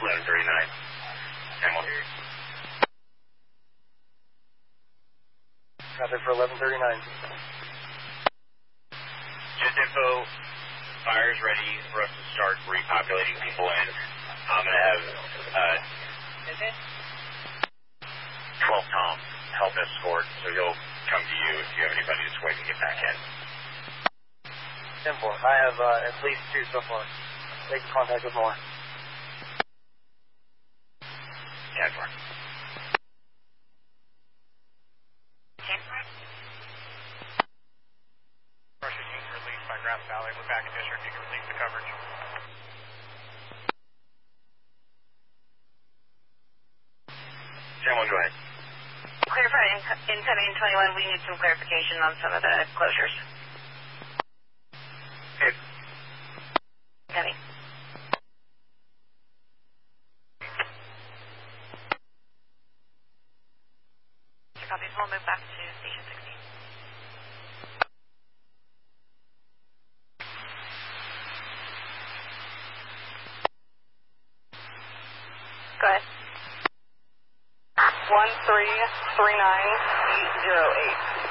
1139. Hamilton. Copy for 1139. Just info, fire's ready for us to start repopulating people in. I'm going to have 12 Tom help escort, so he'll come to you if you have anybody that's waiting to get back in. 10-4. I have at least 2 so far. Make contact with more. 10-4. Russia team released by Grass Valley. We're back in district. You can release the coverage. Someone go ahead. Clear for incoming 21. We need some clarification on some of the closures. Okay. Coming. Copies. We'll move back to station 16. Go ahead. 1339808.